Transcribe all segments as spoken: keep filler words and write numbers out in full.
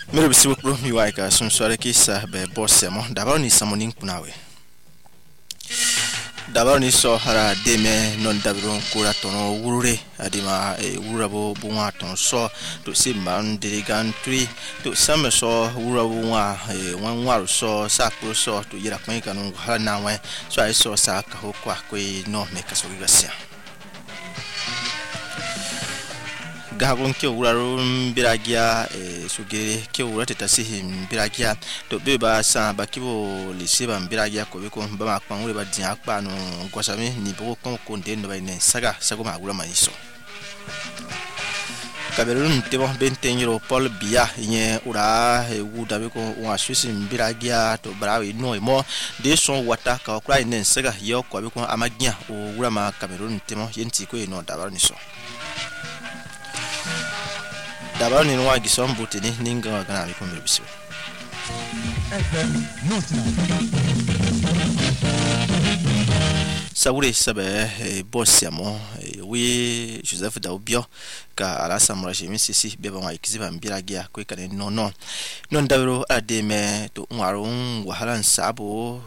Mero bisibu pro mi waika sun sore kisa be bossemo davaro ni samonin kunawe. Davaro ni so hara deme non daviro kura tono wurure adima e wurabo bunwa ton so to simba ndirigan tui to samme so wurabo wa e wan waru so sakro so to yira kwen kanu hara nawe so ai so saka ho kwa kwe no me kaso gasia. Gagon ke wuraro biragia e sugere ke wurate tasihi biragia to beba sa bakibo lisiba biragia ko biko bama kwa ngure ba dia kwa no gwasame ni boko kon ko ndendo ba ne saga sago ma wura maniso Cameroon tebo bentenyo Paul Biya nye ura e wuda biko wa swisi biragia to brawi no mo de son wata ka kwa ne saga yo ko biko amagia o wura ma Cameroon temo yenti ko no dabaro ni so D'abord, nous avons dit que nous avons gagné comme le Saoulé sabe bossiamo oui Joseph Daubio ka ala samra jemi sisi beba wa ikiziba mbiragia ko ikane no no non davro ademe to ngwarun wahalan sabo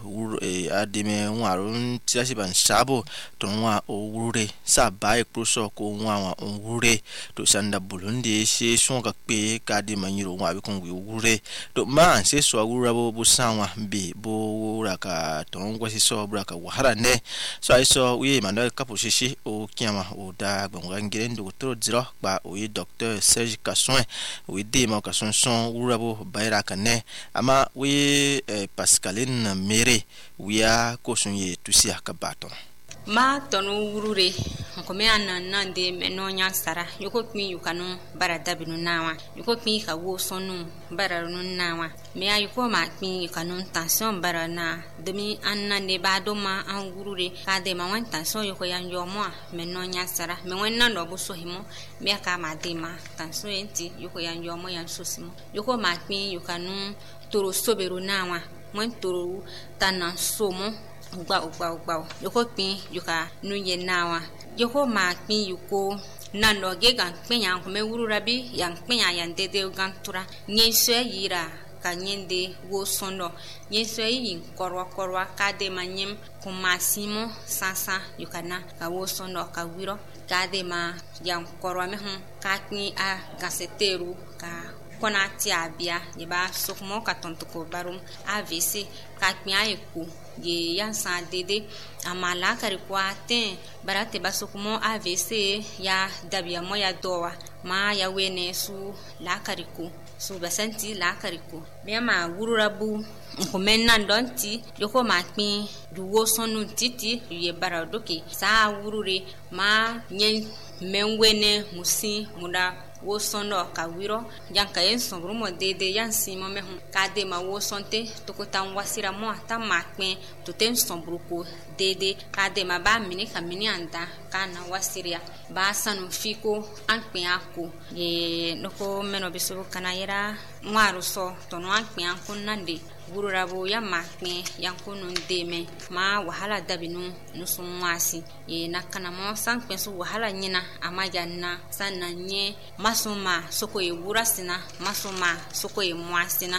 ademe ngwarun tiasi ban sabo to nwa owure sabai kruso ko nwa owure to sanda Burundi se songa pe ka de manyiro nwa be kon owure to man se so awura bo busanwa be bo raka to ngwa se so braka wahala ne so I saw we Emmanuel Kaposhishi o Kiama o da Bongangire Doctor Zero ba o Docteur Serge Kassoin we Dema Kasson son urabo Baira Kane ama we Pascaline Mere we a kosunye tusi akabato ma tonu urure ko me anan de menonya sara yoko kmi yukanu bara dabinu nawa yoko kmi ka wo sonu bara nun nawa me ayuko ma kmi yukanu tension bara na demi anan de badoma an urure ka de ma wan tension yoko yan yo mo menonya sara me wenna no bo so himo me ka ma de ma tension enti yoko yan yo mo yan so simo yoko ma kmi yukanu toro soberu nawa mon toro tanan somo Ugba ugba ugba yoko pin yuka nuye nawa yoko ma pin yuko nando ge gan pin yan ko me wurura bi yan pin yan dede gan tura nyeswe yira ka nyende wo sondo nyeswe yin korwa korwa ka de manyem kuma simo sansa yukana ka wo sondo ka wiro ka de ma yan korwa me hum ka kni a gaseteru ka kona ti abia ye ba sokmo ka tonto barum avc ka kni ayeku ye yansa dede amala kari kwa ten barate basokmo avc ya dabia moya dowa ma ya wene su la kariku su basanti la kariku me ma wururabu ko mennan donti yoko ma pin duwo sonu titi ye baradoke sa wurure ma nyen menwene musi muda wo sondo ka wiro yanka yen sombro mo dede yansi mo mehun ka de ma wo sonte to ko tan wasira mo ta makme to ten sombro ko dede ka de ma ba mini ka mini anda kana wasiria ba sanu fiko anpe ako ye noko meno bisu kana yera ngwaru so to no anpe anko nande wururabo ya makme yankunu deme ma wahala dabinu nusumwasi ye nakana mo sankpe su wahala nyina amajanna sananye masuma soko e wurasina masuma soko e mwasina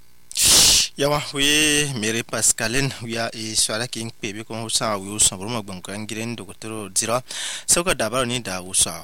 yawa we Mere Pascaline ya e swala king pebe ko sa wi so bro magbon ko ngiren do ko zero so ko dabaro ni da usa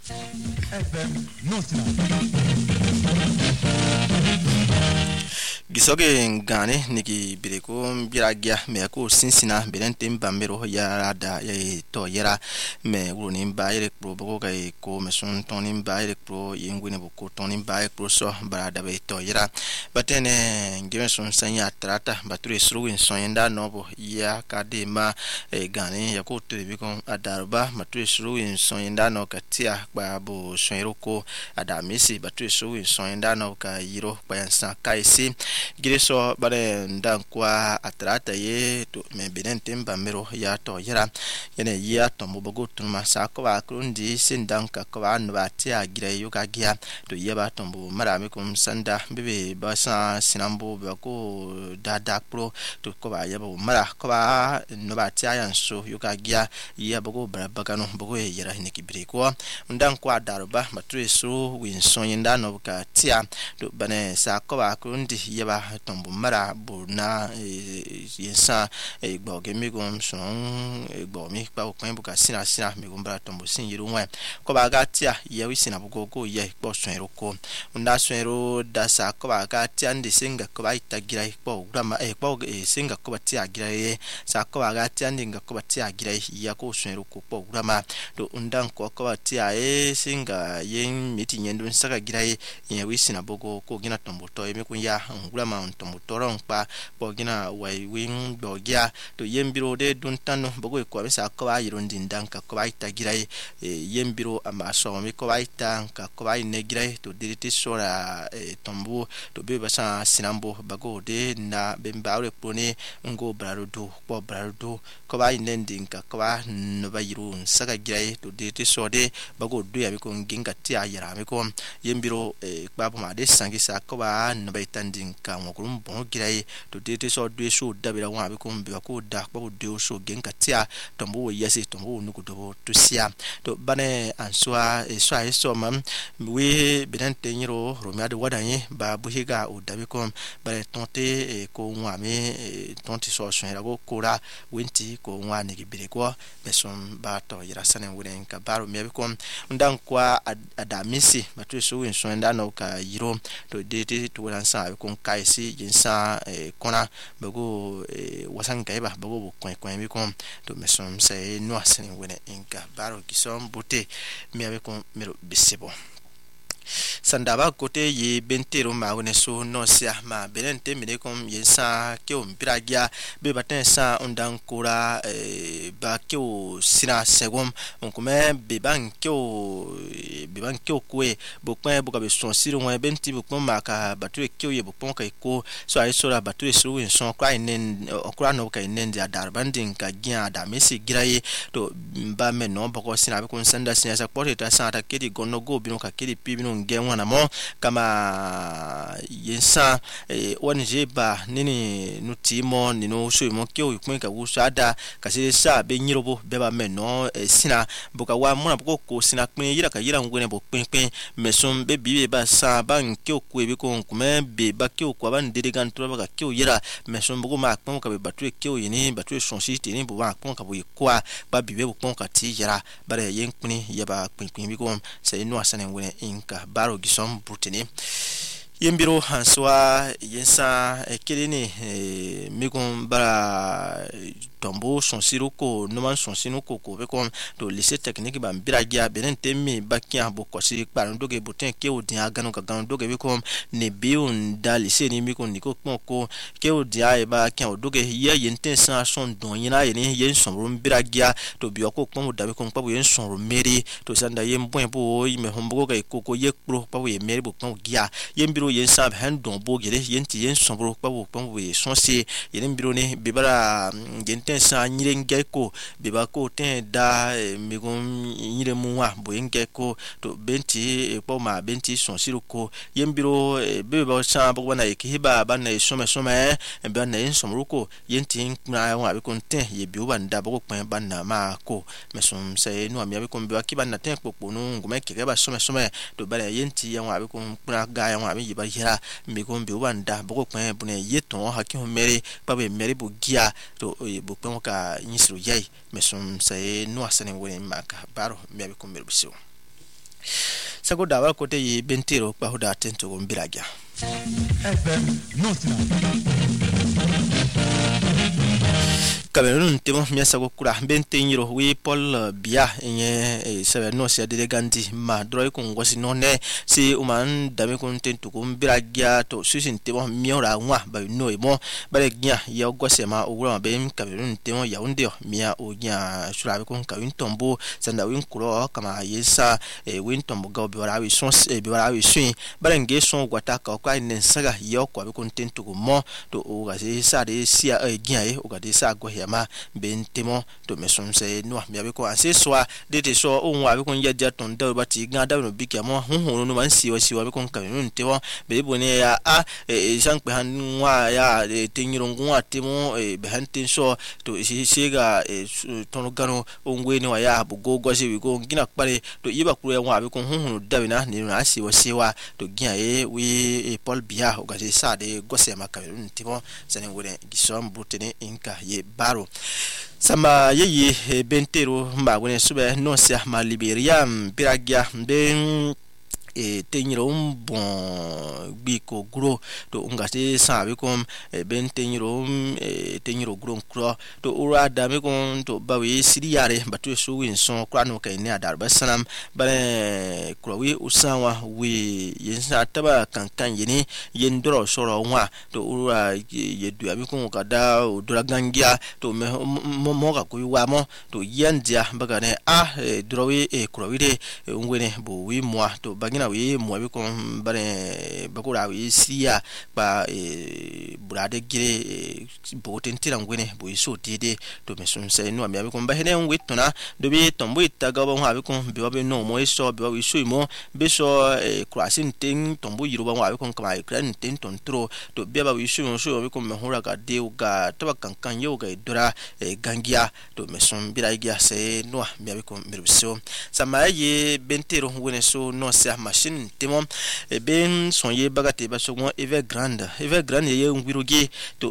Gisoge ngane niki bireko biragia me ko sinsina belente mbambero ya da ya to yera me woni mbaire pro boko kai ko me son toni mbaire pro yengune boko toni mbaire pro so barada be to yera batene ngire son sanya trata bature suru in soyenda nobo ya kadema e gane ya ko tebi kon adarba bature suru in soyenda no katia ba bo soyero ko adamisi bature suru in soyenda no ka yiro ba yansa kaisi gireso bare ndan kwa atrata ye to me benen temba mero ya to yara yene ya to mo bogo tuma sa ko ba krundi sindan ka ko ba nba ti agira yo ka gia to yeba to bo mara me kum sanda bebe ba sa sinambo ba ko dada pro to ko ba yeba mara ko ba nba ti ayan so yo ka gia ya bogo bara bagano bogo yera hiniki breko ndan kwa daruba matre so win sonyinda no ka tia to bane sa ko ba krundi yeba to bo mara bo na yensa e gbo ge mi gum son e gbo mi pa ko bu ka sina sina mi gum bara to bo sin yiru wa ko ba ga tia ye wi sina bu go ye gbo son ro ko nda son ro da sa ko ba ga tia ndi singa ko ba itagira gbo grama e gbo e singa ko ba tia gira ye sa ko ba ga tia ndi nga ko ba tia gira ya ko son ro ko gbo grama do undan ko ko ba tia e singa yen miti nyendo saka gira ye ye wi sina bu go ko gina to bo to e mi kun ya grama on to bo to ron pa bo gina wai wing bo gia to yembiro de dun tanu bo go ko bisa ko ba yiro ndindan ka ko ba itagira ye yembiro ama so mi ko ba ita ka ko ba ne gira to diriti sora tombo to be basa sinambo bago de na bembaure pone ngo brarudo ko brarudo ko ba ne ndinka ko ba no ba yiro saka gira to diriti sode bago do ya mi ko nginga ti ayara mi ko yembiro ba bo ma de sangisa ko ba no ba itandinka mo kurum bo gira to diriti so do so dabira wa bi ko mbi ko da ko do so genka tia tombo yesi tombo nuku do to sia to bane answa e so ai so mam we benante nyiro romia de wadanye ba buhiga o dabi ko bare tonte ko nwa me tonte so so era go kora wenti ko nwa ne gibire ko besom ba to yira sanen wuren ka baro me bi ko ndan kwa adamisi batu so wen so ndan no ka yiro to de de to wan sa ko kai si jinsa kona bago wasan kai ba bago ko ko mi ko to mesom sai no asen wene inka baro kisom bote mi ave ko mero bisebo sandaba kote ye bentero ma wone so no sia ma benente mine kom yensa ke o mpiragia be baten sa ondan kora e ba ke o sina segom on come be ban ke o be ban ke o kwe bo kwen bo ka be son siro won benti bo kon ma ka batu ke o ye bo pon ka ko so ai so la batu so win son kwa inen okra no ka inen dia darbandin ka gian da mesi giraye to ba me no bo ko sina be kon sanda sina sa porte ta sa ta ke di gono go bi no ka ke di pi bi no ngemwana mo kama yensa wanje ba nini nutimo nino so mo ke o kwen ka wusada ka se sa be nyirobo be ba me no sina boka wa mo na boko ko sina kwen yira ka yira ngwene bo kwen kwen mesom be bi ba sa ba nke o ku e be ko nkume be ba ke o kwa ba ndede gan to ba ka ke o yira mesom boko ma kwen ka be batu ke o yini batu son si te ni bo ba kwen ka bo kwa ba bi be bo kwen ka ti yira ba re yen kwen ya ba kwen kwen bi ko se no asane ngwene inka baro gisom brutini yembiro hanswa yensa ekeleni migon bara tombo son siruko no man son sinuko ko be ko to lycée technique ba mbiragia benente mi bakia bo ko si par ndoge boten ke o dia ganu ka ganu doge be ko ne be on da lycée ni mi ko ni ko ko ke o dia e ba kia o doge ye yente san son don yina yene yen son ro mbiragia to bi ko ko mo da be ko pa bo yen son ro meri to sanda yem bon bo me hombo ga ko ko ye pro pa bo ye meri bo ko gia yembiro yen sa han don bo gele yenti yen son ro pa bo pa bo ye son se yen mbiro ne be bara ten sa nyirenge ko be ba ko ten da mi gon nyire muwa bo yenge ko to benti e po ma benti son siruko yembiro be ba sa bo na ekiba ba na some some e be na yin som ruko yenti na wa be kon ten ye bi ba nda bo ko ba na ma ko mesom se no ami be kon be akiba na ten popo no ngoma ke ba some some to ba yenti ya wa be kon na ga ya wa be ba hira mi gon be ba nda bo ko bu ne yeton ha ki ho mere ba be mere bu gia to bon ka nyisru yai mesum sai no asane woni maka baro mebe ko merbuso sago dawa kote yi bentero pa hoda tento go mbiraga F M Notna Cameroon temo miasa ko kura bente nyiro we Paul Biya enye sabe no sia de gandi ma droy ko ngosi no ne si uman dame ko tentu ko mbiragia to susin temo miora nwa ba no mo bare gya ya gose ma ogura be Cameroon temo ya unde mia o gya shura ko ka win tombo sanda win kuro kama yesa e win tombo ga be wara wi son e be wara wi swin bare nge son gwata ka kwa ne saga ya ko be ko tentu ko mo to o ga se sa de sia e gya e o ga de sa go yama bentemo to mesom se no mi abi ko ase soa de te so o nwa abi ko nyaja ton da bati ga da no biki mo hunhun no man siwa siwa abi ko Cameroon tewo be bo ne ya a e sankpe han nwa ya te nyiro ngwa temo e be han tin so to si sega e ton gano o ngwe ni wa ya bu go go se wi go ngina kpare to yiba kuru ya nwa abi ko hunhun da bi na ni na siwa siwa to gya e wi Paul Biya o ga se sa de go se ma Cameroon tewo sane ngure gisom butene inka ye baro sama yeye bentero mbagone sube no sia ma Liberia biragia ben e tenyiro bon biko gro to ngate sabe kom e ben tenyiro e tenyiro gro kro to ura dame kon to bawe siriyare batu so win son kwano kai ne adar basanam bare krowi usawa we yensa taba kankan yini yendoro soro nwa to ura yedu abi kon kada odura gangia to mo ga ko wa mo to yandia bagane a drowi e krowi de ngwene bo wi mo to bagina we mo bi ko bare bakura we siya ba e brade gire bo tentira ngwene bo iso tide to mesun se no mi abi ko ba hene wetona do bi tombo itaga ba ha bi ko bi ba no mo iso bi ba iso mo be so e krasin tin tombo yiro ba ha bi ko kama kran tin ton tro to bi ba iso mo so bi ko me hura ga de ga to ba kankan yo ga dora e gangia to mesun bi ra gia se no mi abi ko mirbiso samaye bentero ngwene so no se machine temo e ben sonye bagate ba so mo eve grande eve grande ye ngwiroge to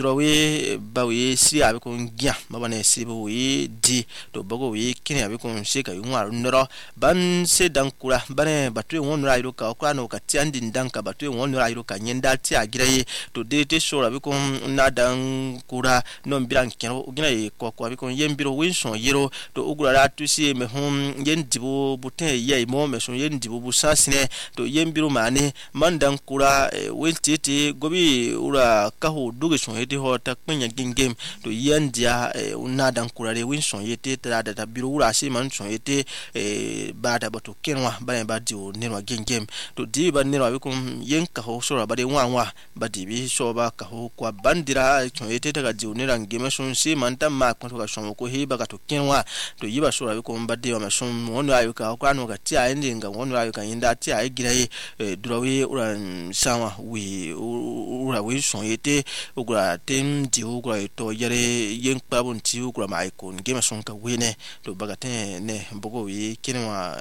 drowe bawe si abi ko ngya mabane si bo yi di to bago wi kini abi ko sheka yunwa noro ban se dankura bane batwe won ra iro ka kwa no ka tiandi ndanka batwe won ra iro ka nyenda ti agiraye to de te so abi ko na dankura no mbiran keno gina e ko ko abi ko yembiro winson yero to ugura ra tusi me hum yendibo buten ye mo me so yendibo bu sasine to yembiro mane mandan kura e, weltete gobi ura kaho duge son yete ho ta kwenya gingem to yandia e, unadan kura re winson yete ta da biro ura si man son yete e, bada bato kenwa ba ba di o nenwa gingem to di ba nenwa bi kum yenka ho so ba de wanwa ba di bi so ba ka ho kwa bandira son yete ta ga di o nenwa ngeme son si man ta ma ko ka son ko he ba ka to kenwa to yiba so ba ko ba de wa son wonu ayo ka kwa no ga ti a ndi nga wonu ayo ka yinda ti a girai drowe ura sama we ura we son yete ugura tem di ugura to yare yen pabun ti ugura mai ko ngema son ka wene to bagate ne bogo we kinwa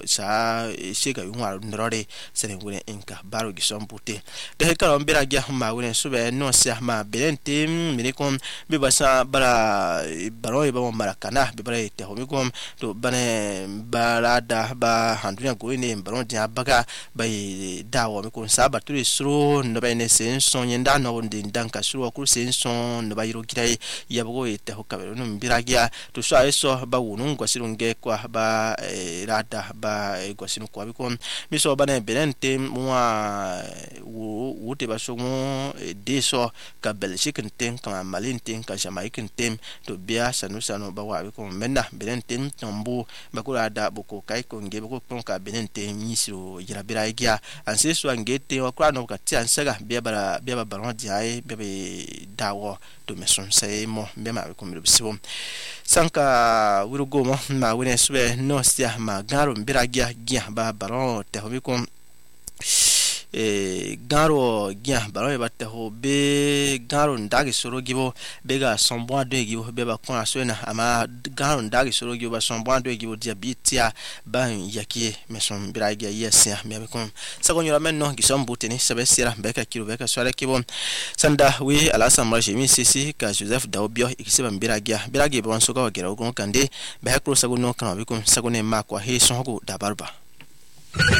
sa shega yunwa ndrore sene ngure inka baro gison pute de ka mbera gya ma wene sube no sia ma belente mine kon be basa bara baro ba marakana be bara te homi kom to bane barada ba handunya go ne baro dia baga bay dawo mi kon saba turi sro no bay ne sen son yenda no ndi danka sro ku sen son no bay ro girai yabgo ite ho kabelo no mbiragia to so eso ba wonu ngwasiru nge kwa ba e, rada ba e, gwasinu kwa bi kon mi so ba ne benente mwa wo te ba so mo e, de so ka belgique ten ka malinte ka jamaique ten to bia sanu sanu ba wa bi kon menna benente tombo ba ko rada boko kai ko nge boko kon ka benente nyisiro yira biragia anse so ngete wa kwa no ka ti ansaga bia bara bia ba baron di ai bia be dawo to meson sai mo bia ma ko mi biso sanka wirugo mo ma wene sube no sia ma garo biragia gia ba baron te hobi ko e garo gia baron ba te ho be garo ndagi soro gibo bega sombo de gibo be ba kon asena ama garo ndagi soro gibo ba sombo de gibo dia bitia ba yaki meson biragia yesia me be kon sagonyo men no gisom buteni sabe sira beka kilo beka swale kibo sanda we ala samra jemi sisi ka Joseph Daobio ikiseba biragia biragia ba nsoka wa gera ko kande be hakro sagono kan be kon sagone ma kwa he songo dabarba